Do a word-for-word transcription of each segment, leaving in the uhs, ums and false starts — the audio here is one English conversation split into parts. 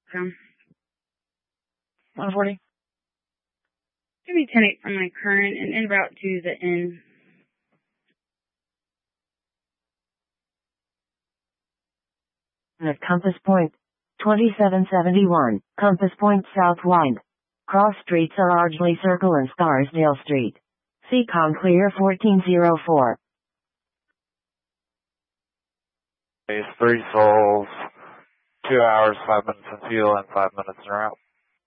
Come. one forty. Give me ten eight from my current and en route to the inn. At Compass Point, twenty-seven seventy-one, Compass Point South Wind. Cross streets are Ardsley Circle and Scarsdale Street. Seacom clear fourteen oh four. Base three souls, two hours, five minutes in fuel, and five minutes en route.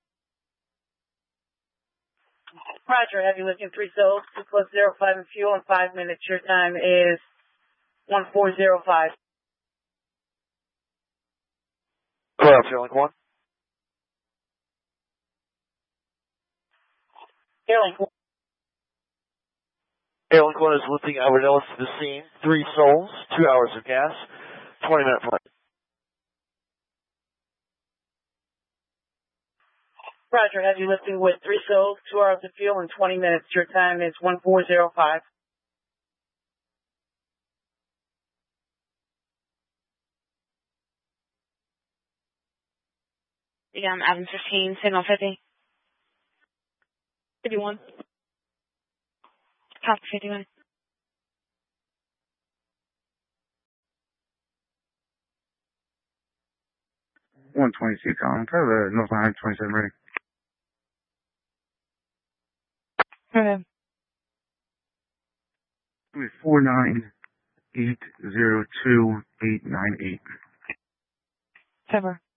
Roger, heavy lifting three souls, two plus zero five in fuel, and five minutes. Your time is one four zero five. Clear up, Airlink one. Airlink one. Airlink one is lifting Albert Ellis to the scene. Three souls, two hours of gas, twenty minute flight. Roger, heavy lifting with three souls, two hours of fuel, and twenty minutes. Your time is one four zero five. Yeah, I'm Adam fifteen, signal fifty. fifty-one. Copy fifty-one. one twenty-six on. Try the North Line twenty-seven ready. Okay. four nine eight zero two eight nine eight. Cover.